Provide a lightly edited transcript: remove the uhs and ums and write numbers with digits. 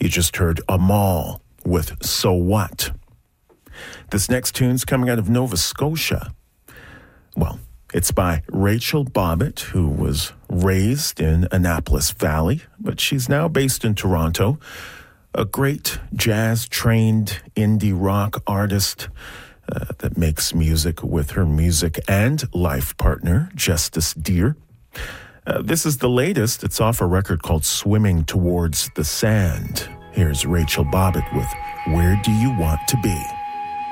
You just heard Amal with So What. This next tune's coming out of Nova Scotia. Well, it's by Rachel Bobbitt, who was raised in Annapolis Valley, but she's now based in Toronto. A great jazz-trained indie rock artist that makes music with her music and life partner, Justice Deer. This is the latest. It's off a record called Swimming Towards the Sand. Here's Rachel Bobbitt with Where Do You Want to Be?